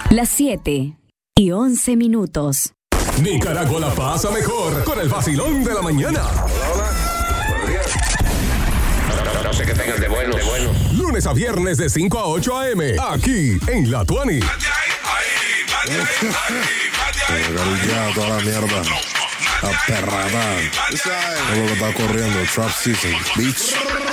Las 7:11. Nicaragua la pasa mejor con el vacilón de la mañana. Hola. Buenos días. No sé qué tengan de bueno. Lunes a viernes de 5 a 8 a.m. Aquí en La Tuani. Ya, toda la mierda. La perrada. Todo lo que está corriendo. Trap Season. Beach.